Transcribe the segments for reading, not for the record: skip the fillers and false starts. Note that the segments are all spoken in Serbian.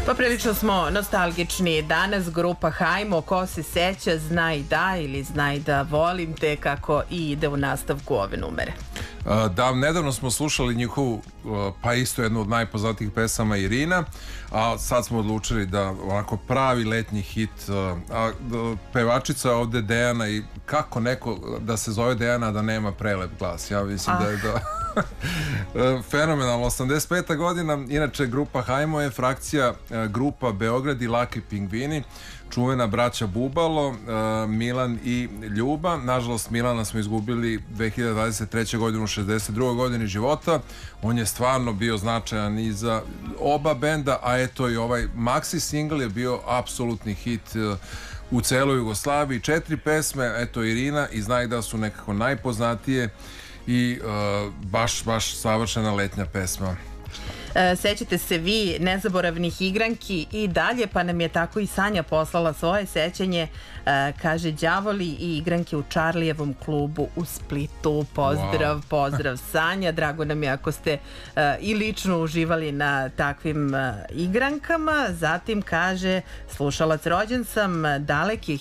Poprilično smo nostalgični danas. Grupa Hajmo, ko se seća, znaj da ili znaj da volim te, kako i ide u nastavku ove numere. Da, nedavno smo slušali njihovu, pa isto jednu od najpoznatijih pesama, Irina, a sad smo odlučili da onako pravi letnji hit, pevačica ovde Dejana, i kako neko da se zove Dejana da nema prelep glas, ja mislim da je fenomenalno. 85. godina, inače grupa Hajmo je frakcija grupa Beograd i Laki Pingvini, čuvena braća Bubalo, Milan i Ljuba. Nažalost, Milana smo izgubili 2023. godinu, 62. godini života. On je stvarno bio značajan i za oba benda, a eto i ovaj maxi single je bio apsolutni hit u celoj Jugoslaviji. 4 pesme, eto Irina i Znaj da su nekako najpoznatije i baš savršena letnja pesma. Sećate se vi nezaboravnih igranki i dalje, pa nam je tako i Sanja poslala svoje sećanje. Kaže, đavoli i igranke u Čarlijevom klubu u Splitu. Pozdrav, wow. Pozdrav Sanja, drago nam je ako ste i lično uživali na takvim igrankama. Zatim kaže, slušalac, rođen sam daleke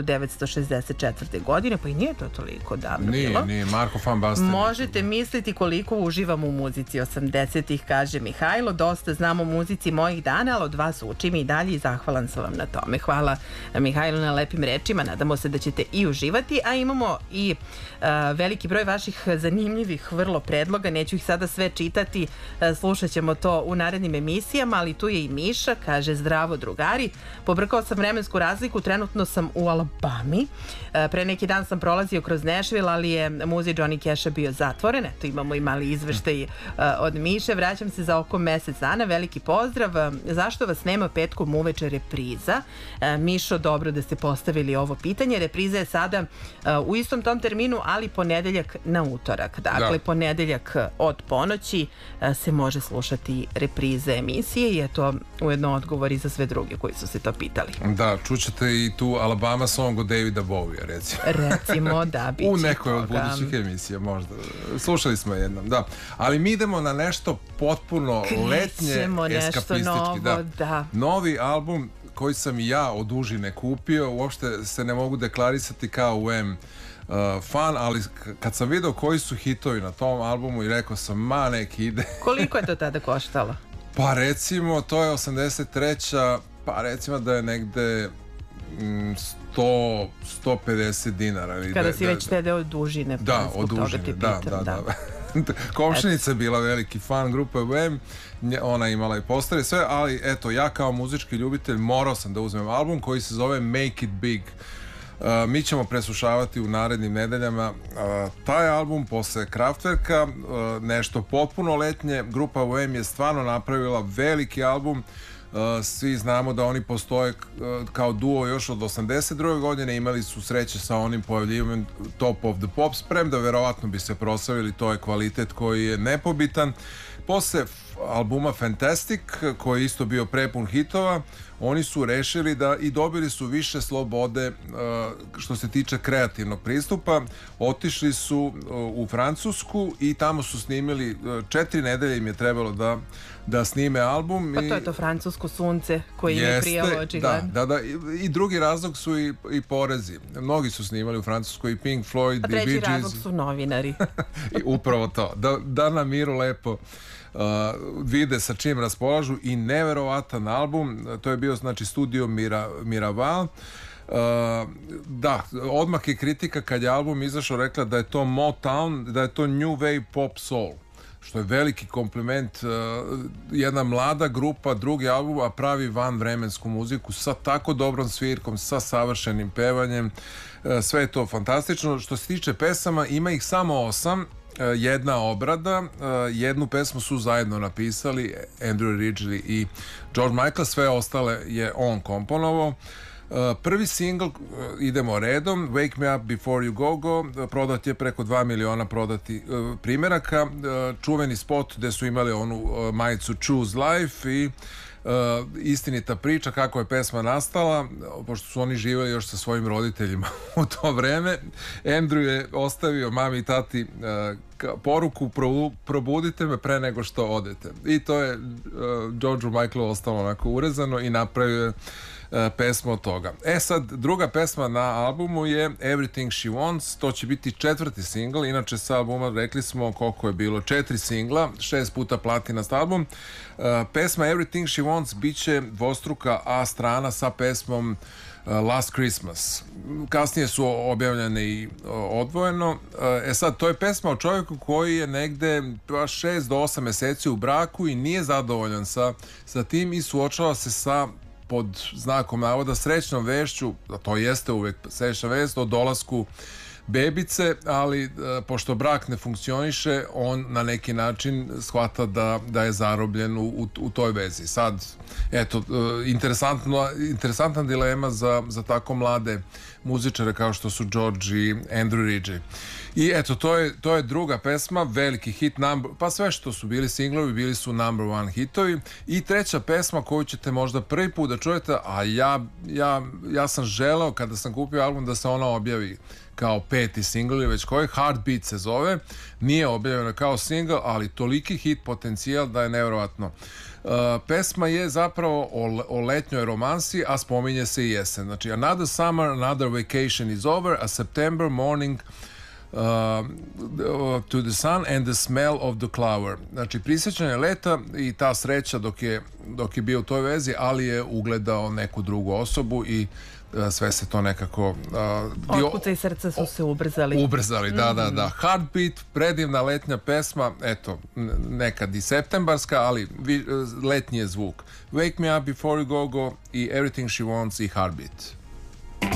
1964. godine, pa i nije to toliko davno bilo. Nije, Marko Van Basten. Možete misliti koliko uživam u muzici 80-ih, kaže Mihajlo. Dosta znam o muzici mojih dana, ali od vas učim i dalje i zahvalan sam vam na tome. Hvala Mihajlo na lepim rečima, nadamo se da ćete i uživati, a imamo i veliki broj vaših zanimljivih vrlo predloga, neću ih sada sve čitati, slušat ćemo to u narednim emisijama, ali tu je i Miša, kaže, zdravo drugari, pobrkao sam vremensku razliku, trenutno sam u Alabami, pre neki dan sam prolazio kroz Nashville, ali je muzej Johnny Casha bio zatvoren, eto imamo i mali izveštaj od Miše, vraćam se za oko mesec dana, veliki pozdrav, zašto vas nema petkom uveče repriza? Mišo, dobro da ste postavili ovo pitanje, repriza je sada u istom tom terminu, ali ponedeljak na utorak, dakle ponedeljak od ponoći se može slušati repriza emisije i je to ujedno odgovor i za sve druge koji su se to pitali. Da, čućete i tu Alabama song od Davida Bowie, recimo da bi u nekoj od budućih emisija možda, slušali smo jednom, da, ali mi idemo na nešto potpuno letnje, eskapistički, da. Novi album koji sam i ja od užine kupio, uopšte se ne mogu deklarisati kao fan, ali kad sam vidio koji su hitovi na tom albumu i rekao sam, ma nek ide. Koliko je to tada koštalo? Pa recimo, to je 83. Pa recimo da je negde 150 dinara. Kada si već tede od užine. Da, od užine, da. Komšinica je bila veliki fan grupe Wham, ona imala i postere sve, ali eto, ja kao muzički ljubitelj morao sam da uzmem album koji se zove Make It Big. Mi ćemo preslušavati u narednim nedeljama taj album posle Kraftwerka, nešto potpuno letnje. Grupa Wham je stvarno napravila veliki album. Svi znamo da oni postoje kao duo još od 82. godine, imali su sreće sa onim pojavljivanjem Top of the Pops, premda verovatno bi se proslavili, to je kvalitet koji je nepobitan. Posle albuma Fantastic, koji je isto bio prepun hitova, oni su rešili da i dobili su više slobode što se tiče kreativnog pristupa. Otišli su u Francusku i tamo su snimili 4 nedelje im je trebalo da snime album. Pa to je to francusko sunce koji im je prijalo očigledno. Da, i drugi razlog su i porezi. Mnogi su snimali u Francuskoj, i Pink Floyd, a treći razlog su novinari. I upravo to, da na miru lepo vide sa čim raspolažu. I neverovatan album, to je bio znači studio Miraval. Da, odmah je kritika kad je album izašao rekla da je to Motown, da je to New Wave Pop Soul, što je veliki kompliment. Jedna mlada grupa, drugi album, a pravi vanvremensku muziku sa tako dobrom svirkom, sa savršenim pevanjem, sve je to fantastično. Što se tiče pesama, ima ih samo 8, jedna obrada, jednu pesmu su zajedno napisali Andrew Ridgeley i George Michael, sve ostale je on komponovao. Prvi single, idemo redom, Wake Me Up Before You Go, prodat je preko 2 miliona primjeraka, čuveni spot gde su imali onu majicu Choose Life i istinita priča kako je pesma nastala, pošto su oni živjeli još sa svojim roditeljima u to vreme. Andrew je ostavio mami i tati poruku: probudite me pre nego što odete. I to je Georgeu Michaelu ostalo onako urezano i napravio je pesmu od toga. Sad, druga pesma na albumu je Everything She Wants. To će biti 4. singl. Inače sa albuma rekli smo koliko je bilo, 4 singla, 6 puta platinast album. Pesma Everything She Wants bit će dvostruka A strana sa pesmom Last Christmas. Kasnije su objavljene i odvojeno. Sad, to je pesma o čovjeku koji je negde 6 do 8 meseci u braku i nije zadovoljan sa tim i suočava se sa, pod znakom navoda, srećnom vešću, a to jeste uvek srećna vest, o dolasku bebice, ali pošto brak ne funkcioniše, on na neki način shvata da je zarobljen u toj vezi. Sad, eto, interesantna dilema za tako mlade muzičare kao što su George i Andrew Ridgely. I eto, to je druga pesma, veliki hit, pa sve što su bili singlovi bili su number one hitovi. I treća pesma koju ćete možda prvi put da čujete, a ja sam želeo kada sam kupio album da se ona objavi kao 5. singl ili već koji, Heartbeat se zove, nije objavljena kao singl, ali toliki hit potencijal da je nevjerovatno. Pesma je zapravo o letnjoj romansi, a spominje se i jesen. Znači, another summer, another vacation is over, a September morning to the sun and the smell of the flower. Znači, prisjećanje leta i ta sreća dok je bio u toj vezi, ali je ugledao neku drugu osobu i sve se to nekako otkuca i srca su se ubrzali. Da. Heartbeat, predivna letnja pesma, eto, nekad i septembarska, ali letnji je zvuk. Wake Me Up Before You Go Go i Everything She Wants i Heartbeat.